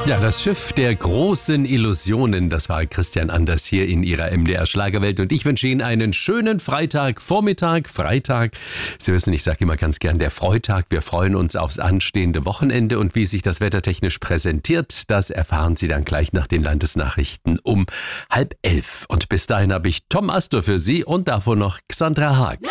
Ja, das Schiff der großen Illusionen, das war Christian Anders hier in Ihrer MDR Schlagerwelt und ich wünsche Ihnen einen schönen Freitag. Sie wissen, ich sage immer ganz gern der Freitag. Wir freuen uns aufs anstehende Wochenende und wie sich das wettertechnisch präsentiert, das erfahren Sie dann gleich nach den Landesnachrichten um 10:30. Und bis dahin habe ich Tom Astor für Sie und davor noch Xandra Haag.